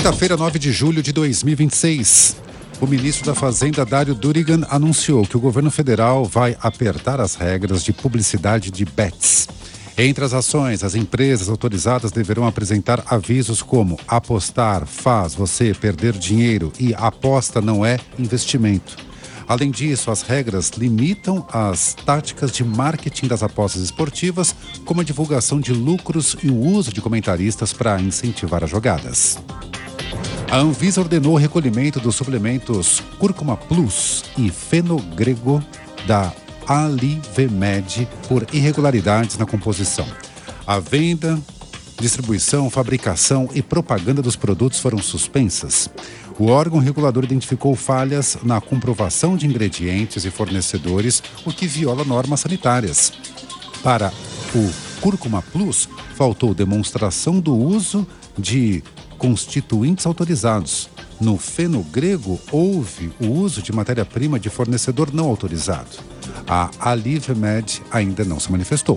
Quinta-feira, 9 de julho de 2026. O ministro da Fazenda, Dário Durigan, anunciou que o governo federal vai apertar as regras de publicidade de bets. Entre as ações, as empresas autorizadas deverão apresentar avisos como apostar faz você perder dinheiro e aposta não é investimento. Além disso, as regras limitam as táticas de marketing das apostas esportivas, como a divulgação de lucros e o uso de comentaristas para incentivar as jogadas. A Anvisa ordenou o recolhimento dos suplementos Cúrcuma Plus e Fenogrego da Alivemed por irregularidades na composição. A venda, distribuição, fabricação e propaganda dos produtos foram suspensas. O órgão regulador identificou falhas na comprovação de ingredientes e fornecedores, o que viola normas sanitárias. Para o Cúrcuma Plus, faltou demonstração do uso de constituintes autorizados. No Fenogrego, houve o uso de matéria-prima de fornecedor não autorizado. A Alivemed ainda não se manifestou.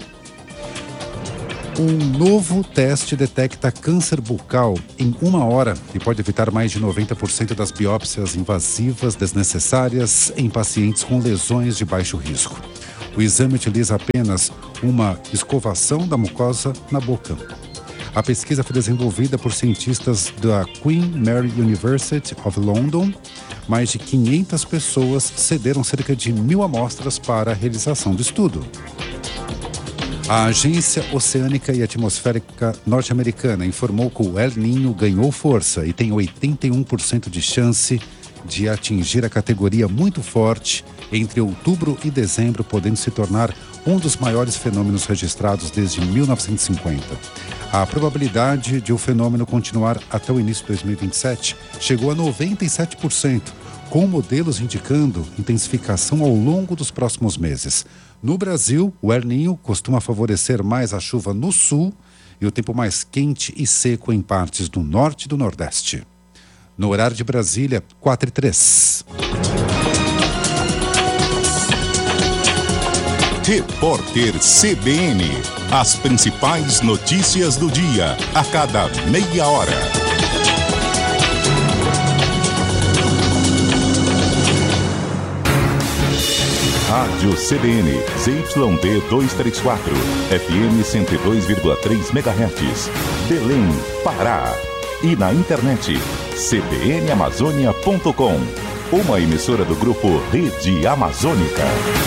Um novo teste detecta câncer bucal em 1 hora e pode evitar mais de 90% das biópsias invasivas desnecessárias em pacientes com lesões de baixo risco. O exame utiliza apenas uma escovação da mucosa na boca. A pesquisa foi desenvolvida por cientistas da Queen Mary University of London. Mais de 500 pessoas cederam cerca de 1.000 amostras para a realização do estudo. A Agência Oceânica e Atmosférica Norte-Americana informou que o El Niño ganhou força e tem 81% de chance de atingir a categoria muito forte entre outubro e dezembro, podendo se tornar um dos maiores fenômenos registrados desde 1950. A probabilidade de o fenômeno continuar até o início de 2027 chegou a 97%, com modelos indicando intensificação ao longo dos próximos meses. No Brasil, o El Niño costuma favorecer mais a chuva no sul e o tempo mais quente e seco em partes do norte e do nordeste. No horário de Brasília, 4h03. Repórter CBN. As principais notícias do dia, a cada meia hora. Rádio CBN, ZYD 234, FM 102,3 MHz, Belém, Pará. E na internet, cbnamazônia.com, uma emissora do grupo Rede Amazônica.